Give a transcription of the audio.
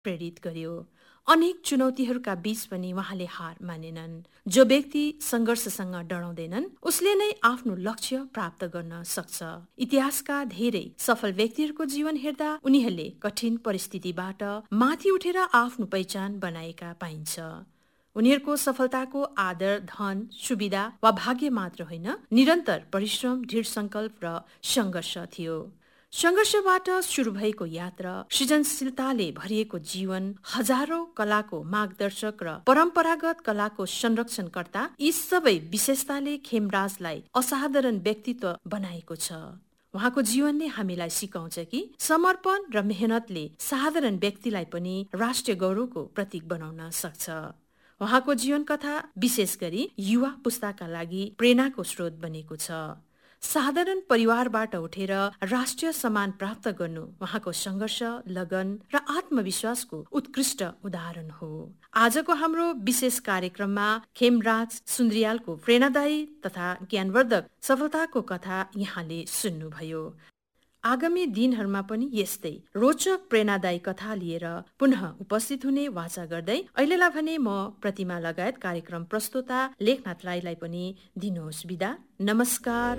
प्रेरित गर्यो। अनेक चुनौतीहरूका बीच पनि उहाँले हार मानेनन्। जो व्यक्ति संघर्षसँग डराउँदैनन् उसले नै आफ्नो लक्ष्य प्राप्त गर्न सक्छ। इतिहासका धेरै सफल व्यक्तिहरूको जीवन हेर्दा उनीहरूले कठिन परिस्थितिबाट माथि उठेर आफ्नो पहिचान बनाएका पाइन्छ। उनीहरूको सफलताको आधार धन, सुविधा वा भाग्य मात्र होइन, निरन्तर परिश्रम, दृढ संकल्प र संघर्ष थियो। संघर्षबाट सुरु भएको यात्रा, सृजनशीलताले भरिएको जीवन, हजारौं कलाको मार्गदर्शक र परम्परागत कलाको संरक्षणकर्ता, यी सबै विशेषताले खेमराजलाई असाधारण व्यक्तित्व बनाएको छ। उहाँको जीवनले हामीलाई सिकाउँछ कि समर्पण र मेहनतले साधारण व्यक्तिलाई पनि राष्ट्रिय गौरवको प्रतीक बनाउन सक्छ। उहाँको जीवन कथा विशेष गरी युवा पुस्ताका लागि प्रेरणाको स्रोत बनेको छ। साधारण परिवारबाट उठेर राष्ट्रिय सम्मान प्राप्त गर्नु उहाँको संघर्ष, लगन र आत्मविश्वासको उत्कृष्ट उदाहरण हो। आजको हाम्रो विशेष कार्यक्रममा खेमराज सुन्द्रियालको प्रेरणादायी तथा ज्ञानवर्धक सफलताको कथा यहाँले सुन्नुभयो। आगामी दिनहरूमा पनि यस्तै रोचक प्रेरणादायी कथा लिएर पुनः उपस्थित हुने वाचा गर्दै अहिलेलाई भने म प्रतिमा लगायत कार्यक्रम प्रस्तोता लेखनाथ राईलाई पनि दिनुहोस् बिदा। नमस्कार,